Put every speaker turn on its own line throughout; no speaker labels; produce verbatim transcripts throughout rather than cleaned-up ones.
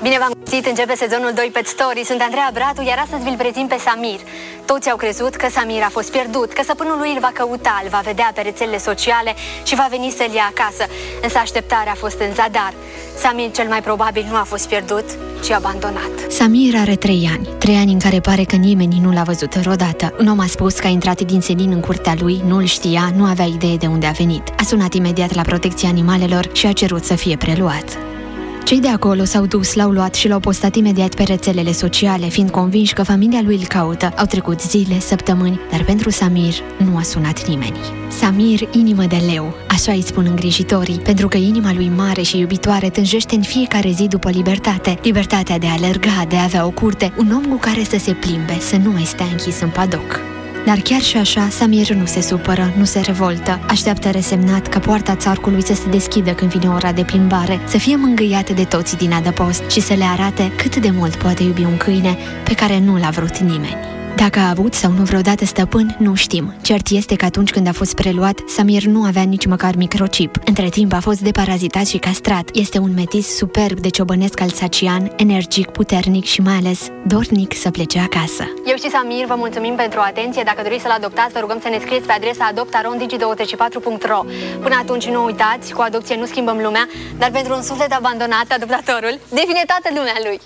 Bine v-am găsit, începe sezonul doi Pet Story. Sunt Andreea Bratu, iar astăzi vi-l prezint pe Samir. Toți au crezut că Samir a fost pierdut, că stăpânul lui îl va căuta, îl va vedea pe rețelele sociale și va veni să-l ia acasă. Însă așteptarea a fost în zadar. Samir cel mai probabil nu a fost pierdut, ci abandonat.
Samir are trei ani. Trei ani în care pare că nimeni nu l-a văzut vreodată. Un om a spus că a intrat din senin în curtea lui, nu-l știa, nu avea idee de unde a venit. A sunat imediat la protecția animalelor și a cerut să fie preluat. Cei de acolo s-au dus, l-au luat și l-au postat imediat pe rețelele sociale, fiind convinși că familia lui îl caută. Au trecut zile, săptămâni, dar pentru Samir nu a sunat nimeni. Samir, inimă de leu, așa îi spun îngrijitorii, pentru că inima lui mare și iubitoare tânjește în fiecare zi după libertate. Libertatea de a alerga, de a avea o curte, un om cu care să se plimbe, să nu mai stea închis în padoc. Dar chiar și așa, Samir nu se supără, nu se revoltă. Așteaptă resemnat ca poarta țarcului să se deschidă când vine ora de plimbare, să fie mângâiate de toți din adăpost și să le arate cât de mult poate iubi un câine pe care nu l-a vrut nimeni. Dacă a avut sau nu vreodată stăpân, nu știm. Cert este că atunci când a fost preluat, Samir nu avea nici măcar microchip. Între timp a fost deparazitat și castrat. Este un metis superb de ciobănesc alsacian, energic, puternic și mai ales dornic să plece acasă.
Eu și Samir vă mulțumim pentru atenție. Dacă doriți să-l adoptați, vă rugăm să ne scrieți pe adresa adopt arond digi douăzeci și patru punct ro. Până atunci nu uitați, cu adopție nu schimbăm lumea, dar pentru un suflet abandonat, adoptatorul devine toată lumea lui.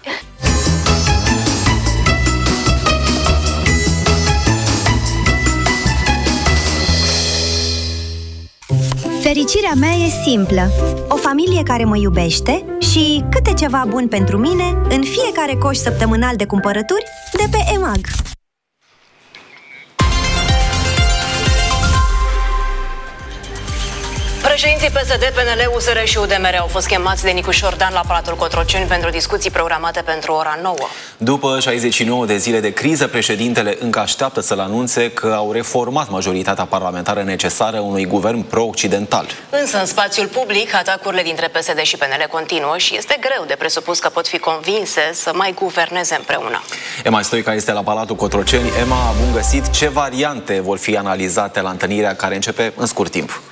Fericirea mea e simplă. O familie care mă iubește și câte ceva bun pentru mine în fiecare coș săptămânal de cumpărături de pe E M A G.
Președinții P S D, P N L, U S R și U D M R au fost chemați de Nicu Șordan la Palatul Cotroceni pentru discuții programate pentru ora nouă.
După șaizeci și nouă de zile de criză, președintele încă așteaptă să-l anunțe că au reformat majoritatea parlamentară necesară unui guvern pro-occidental.
Însă, în spațiul public, atacurile dintre P S D și P N L continuă și este greu de presupus că pot fi convinse să mai guverneze împreună.
Emma Stoica este la Palatul Cotroceni. Emma, bun găsit! Ce variante vor fi analizate la întâlnirea care începe în scurt timp?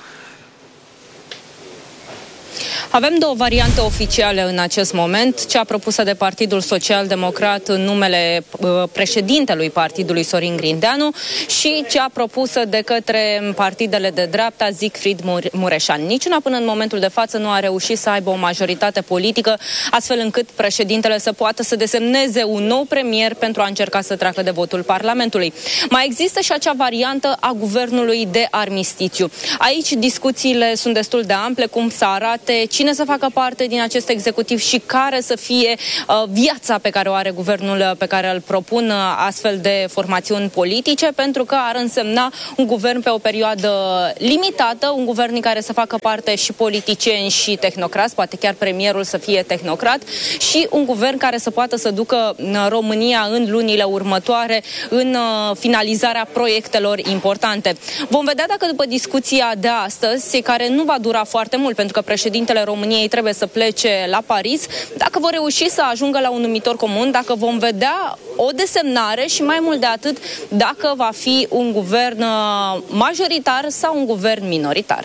Avem două variante oficiale în acest moment, cea propusă de Partidul Social-Democrat în numele președintelui partidului Sorin Grindeanu și cea propusă de către partidele de dreapta Siegfried Mureșan. Niciuna până în momentul de față nu a reușit să aibă o majoritate politică, astfel încât președintele să poată să desemneze un nou premier pentru a încerca să treacă de votul Parlamentului. Mai există și acea variantă a guvernului de armistițiu. Aici discuțiile sunt destul de ample, cum să arate cine să facă parte din acest executiv și care să fie uh, viața pe care o are guvernul pe care îl propun uh, astfel de formațiuni politice, pentru că ar însemna un guvern pe o perioadă limitată, un guvern în care să facă parte și politicieni și tehnocrați, poate chiar premierul să fie tehnocrat, și un guvern care să poată să ducă România în lunile următoare în uh, finalizarea proiectelor importante. Vom vedea dacă după discuția de astăzi, care nu va dura foarte mult, pentru că președintele României trebuie să plece la Paris, dacă vor reuși să ajungă la un numitor comun, dacă vom vedea o desemnare și mai mult de atât, dacă va fi un guvern majoritar sau un guvern minoritar.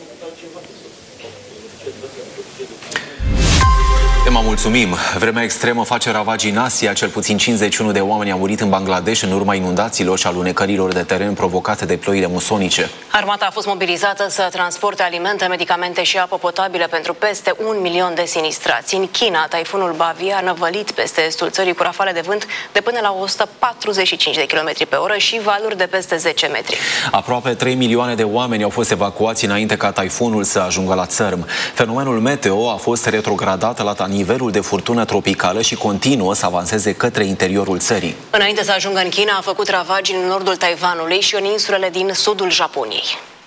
Emma, mulțumim! Vremea extremă face ravagii în Asia. Cel puțin cincizeci și unu de oameni au murit în Bangladesh în urma inundațiilor și alunecărilor de teren provocate de ploile musonice.
Armata a fost mobilizată să transporte alimente, medicamente și apă potabilă pentru peste un milion de sinistrați. În China, taifunul Bavi a năvălit peste estul țării cu rafale de vânt de până la o sută patruzeci și cinci de kilometri pe oră și valuri de peste zece metri.
Aproape trei milioane de oameni au fost evacuați înainte ca taifunul să ajungă la țărm. Fenomenul meteo a fost retrogradat la nivelul de furtună tropicală și continuă să avanseze către interiorul țării.
Înainte să ajungă în China, a făcut ravagi în nordul Taiwanului și în insulele din sudul Japoniei.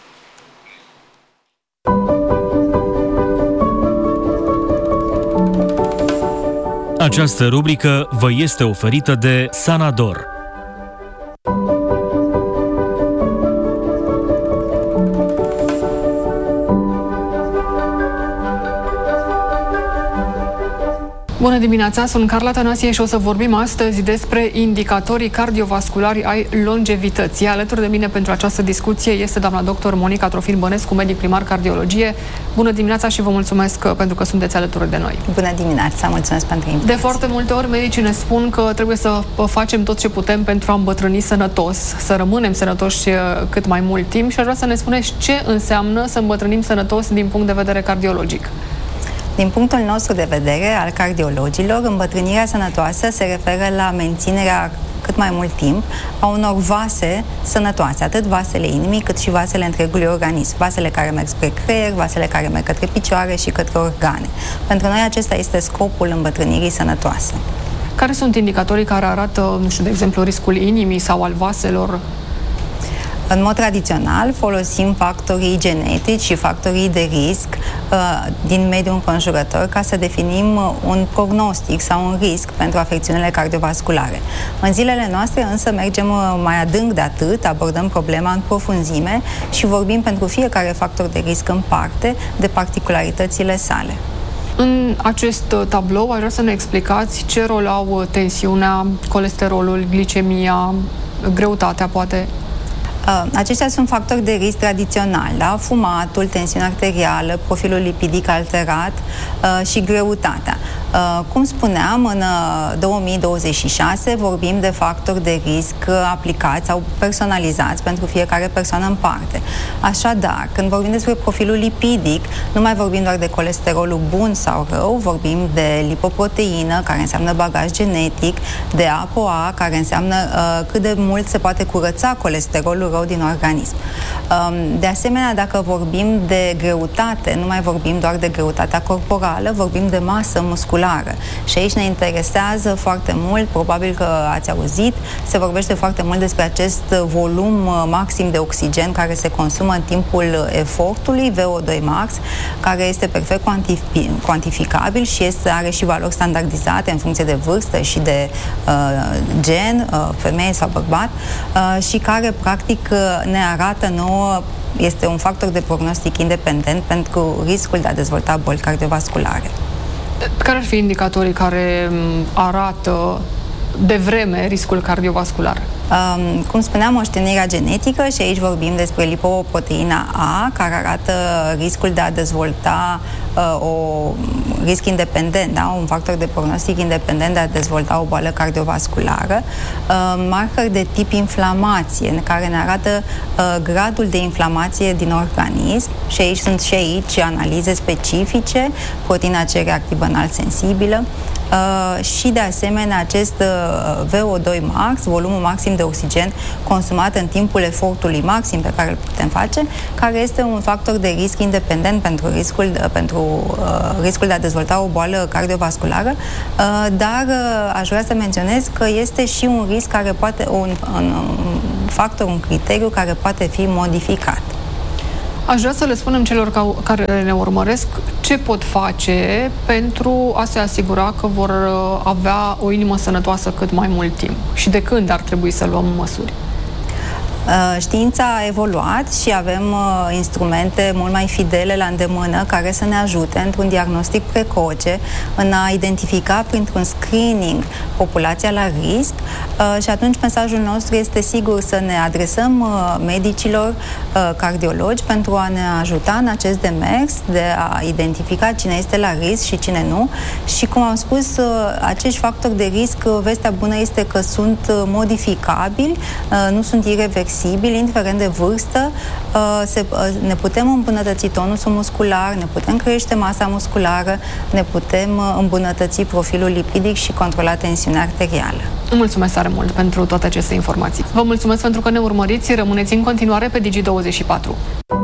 Această rubrică vă este oferită de Sanador.
Bună dimineața, sunt Carla Tănasie și o să vorbim astăzi despre indicatorii cardiovasculari ai longevității. Alături de mine pentru această discuție este doamna doctor Monica Trofim Bănescu, medic primar cardiologie. Bună dimineața și vă mulțumesc pentru că sunteți alături de noi.
Bună dimineața, mulțumesc pentru invitație.
De foarte multe ori medicii ne spun că trebuie să facem tot ce putem pentru a îmbătrâni sănătos, să rămânem sănătoși cât mai mult timp și aș vrea să ne spuneți ce înseamnă să îmbătrânim sănătos din punct de vedere cardiologic.
Din punctul nostru de vedere al cardiologilor, îmbătrânirea sănătoasă se referă la menținerea cât mai mult timp a unor vase sănătoase, atât vasele inimii cât și vasele întregului organism, vasele care merg spre creier, vasele care merg către picioare și către organe. Pentru noi acesta este scopul îmbătrânirii sănătoase.
Care sunt indicatorii care arată, nu știu, de exemplu, riscul inimii sau al vaselor?
În mod tradițional folosim factorii genetici și factorii de risc uh, din mediul înconjurător ca să definim un prognostic sau un risc pentru afecțiunile cardiovasculare. În zilele noastre însă mergem mai adânc de atât, abordăm problema în profunzime și vorbim pentru fiecare factor de risc în parte de particularitățile sale.
În acest tablou aș vrea să ne explicați ce rol au tensiunea, colesterolul, glicemia, greutatea, poate?
Aceștia sunt factori de risc tradițional, da? Fumatul, tensiunea arterială, profilul lipidic alterat uh, și greutatea. Uh, cum spuneam, în uh, două mii douăzeci și șase vorbim de factori de risc uh, aplicați sau personalizați pentru fiecare persoană în parte. Așadar, când vorbim despre profilul lipidic, nu mai vorbim doar de colesterolul bun sau rău, vorbim de lipoproteină, care înseamnă bagaj genetic, de A P O A, care înseamnă uh, cât de mult se poate curăța colesterolul rău din organism. De asemenea, dacă vorbim de greutate, nu mai vorbim doar de greutatea corporală, vorbim de masă musculară. Și aici ne interesează foarte mult, probabil că ați auzit, se vorbește foarte mult despre acest volum maxim de oxigen care se consumă în timpul efortului, V O doi max, care este perfect cuantific- cuantificabil și este, are și valori standardizate în funcție de vârstă și de uh, gen, uh, femeie sau bărbat, uh, și care, practic, ne arată nouă, este un factor de prognostic independent pentru riscul de a dezvolta boli cardiovasculare.
Care ar fi indicatorii care arată de vreme riscul cardiovascular?
Um, cum spuneam, moștenirea genetică, și aici vorbim despre lipoproteina A, care arată riscul de a dezvolta uh, o risc independent, da? Un factor de prognostic independent de a dezvolta o boală cardiovasculară. Uh, marcări de tip inflamație, în care ne arată uh, gradul de inflamație din organism, și aici sunt și aici analize specifice, proteina C reactivă înalt sensibilă, Uh, și de asemenea acest uh, V O doi max, volumul maxim de oxigen consumat în timpul efortului maxim pe care îl putem face, care este un factor de risc independent pentru riscul, uh, pentru, uh, riscul de a dezvolta o boală cardiovasculară, uh, dar uh, aș vrea să menționez că este și un risc care poate, un, un, un factor, un criteriu care poate fi modificat.
Aș vrea să le spunem celor ca, care ne urmăresc ce pot face pentru a se asigura că vor avea o inimă sănătoasă cât mai mult timp și de când ar trebui să luăm măsuri.
Știința a evoluat și avem uh, instrumente mult mai fidele la îndemână care să ne ajute într-un diagnostic precoce în a identifica printr-un screening populația la risc uh, și atunci mesajul nostru este sigur să ne adresăm uh, medicilor uh, cardiologi pentru a ne ajuta în acest demers de a identifica cine este la risc și cine nu și, cum am spus, uh, acești factori de risc, uh, vestea bună este că sunt uh, modificabili, uh, nu sunt irreversibili, indiferent de vârstă, se, ne putem îmbunătăți tonusul muscular, ne putem crește masa musculară, ne putem îmbunătăți profilul lipidic și controla tensiunea arterială.
Mulțumesc tare mult pentru toate aceste informații. Vă mulțumesc pentru că ne urmăriți, rămâneți în continuare pe Digi douăzeci și patru.